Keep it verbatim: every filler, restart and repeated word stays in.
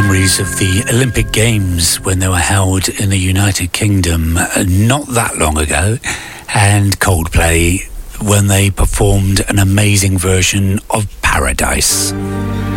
memories of the Olympic Games when they were held in the United Kingdom not that long ago, and Coldplay when they performed an amazing version of Paradise.